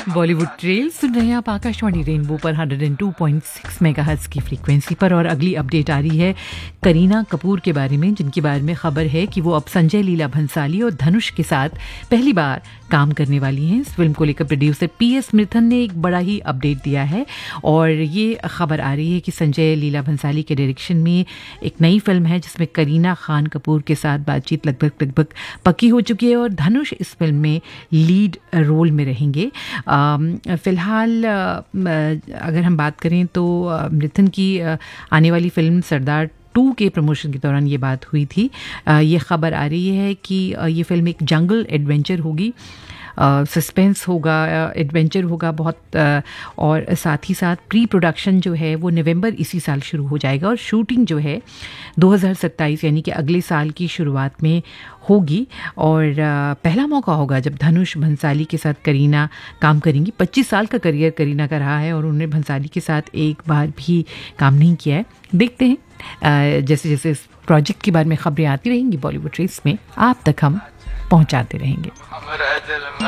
Bollywood trail सुन रहे हैं आप आकाशवाणी रेनबो पर 102.6 मेगाहर्ट्ज की फ्रीक्वेंसी पर। और अगली अपडेट आ रही है करीना कपूर के बारे में, जिनके बारे में खबर है कि वो अब संजय लीला भंसाली और धनुष के साथ पहली बार काम करने वाली हैं। इस फिल्म को लेकर प्रोड्यूसर PS मिथुन ने एक बड़ा ही अपडेट दिया है और ये खबर आ रही है कि संजय लीला भंसाली के डायरेक्शन में एक नई फिल्म है जिसमें करीना खान कपूर के साथ बातचीत लगभग पक्की हो चुकी है और धनुष इस फिल्म में लीड रोल में रहेंगे। फ़िलहाल अगर हम बात करें तो मिथुन की आने वाली फिल्म सरदार 2 के प्रमोशन के दौरान ये बात हुई थी। ये खबर आ रही है कि ये फिल्म एक जंगल एडवेंचर होगी, सस्पेंस होगा, एडवेंचर होगा बहुत, और साथ ही साथ प्री प्रोडक्शन जो है वो नवंबर इसी साल शुरू हो जाएगा और शूटिंग जो है 2027 यानी कि अगले साल की शुरुआत में होगी। और पहला मौका होगा जब धनुष भंसाली के साथ करीना काम करेंगी। 25 साल का करियर करीना का रहा है और उन्होंने भंसाली के साथ एक बार भी काम नहीं किया है। देखते हैं जैसे जैसे इस प्रोजेक्ट के बारे में खबरें आती रहेंगी बॉलीवुड रेस में, आप तक हम पहुंचाते रहेंगे।